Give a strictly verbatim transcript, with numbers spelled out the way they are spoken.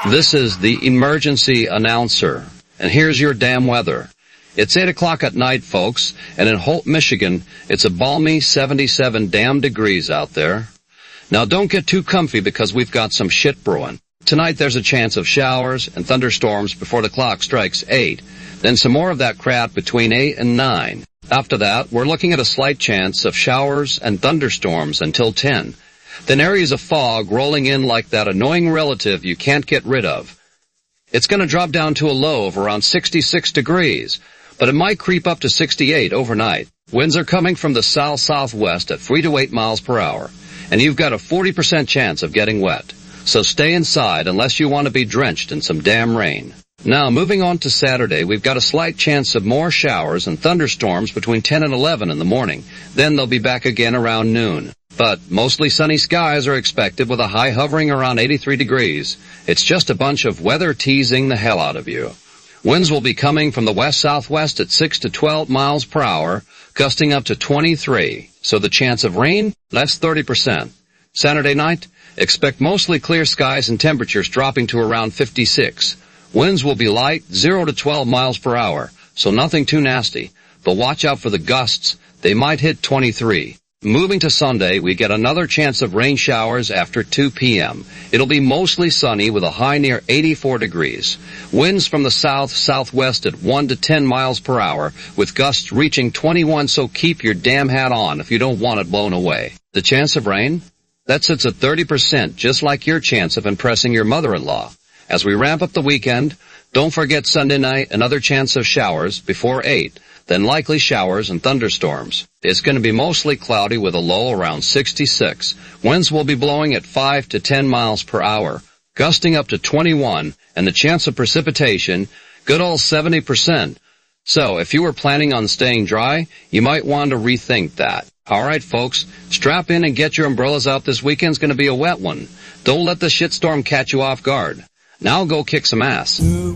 This is the emergency announcer, and here's your damn weather. It's eight o'clock at night, folks, and in Holt, Michigan, it's a balmy seventy-seven damn degrees out there. Now don't get too comfy because we've got some shit brewing. Tonight there's a chance of showers and thunderstorms before the clock strikes eight. Then some more of that crap between eight and nine. After that, we're looking at a slight chance of showers and thunderstorms until ten. Then areas of fog rolling in like that annoying relative you can't get rid of. It's going to drop down to a low of around sixty-six degrees, but it might creep up to sixty-eight overnight. Winds are coming from the south-southwest at three to eight miles per hour, and you've got a forty percent chance of getting wet. So stay inside unless you want to be drenched in some damn rain. Now, moving on to Saturday, we've got a slight chance of more showers and thunderstorms between ten and eleven in the morning. Then they'll be back again around noon. But mostly sunny skies are expected with a high hovering around eighty-three degrees. It's just a bunch of weather teasing the hell out of you. Winds will be coming from the west-southwest at six to twelve miles per hour, gusting up to twenty-three. So the chance of rain, that's thirty percent. Saturday night, expect mostly clear skies and temperatures dropping to around fifty-six. Winds will be light, zero to twelve miles per hour, so nothing too nasty. But watch out for the gusts. They might hit twenty-three. Moving to Sunday, we get another chance of rain showers after two p.m. It'll be mostly sunny with a high near eighty-four degrees. Winds from the south-southwest at one to ten miles per hour, with gusts reaching twenty-one, so keep your damn hat on if you don't want it blown away. The chance of rain? That sits at thirty percent, just like your chance of impressing your mother-in-law. As we ramp up the weekend, don't forget Sunday night, another chance of showers before eight. Then likely showers and thunderstorms. It's going to be mostly cloudy with a low around sixty-six. Winds will be blowing at five to ten miles per hour, gusting up to twenty-one, and the chance of precipitation, good old seventy percent. So if you were planning on staying dry, you might want to rethink that. All right, folks, strap in and get your umbrellas out. This weekend's going to be a wet one. Don't let the shitstorm catch you off guard. Now go kick some ass.